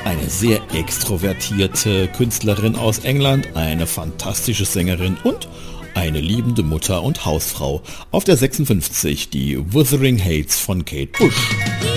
Eine sehr extrovertierte Künstlerin aus England, eine fantastische Sängerin und eine liebende Mutter und Hausfrau. Auf der 56 die Wuthering Heights von Kate Bush.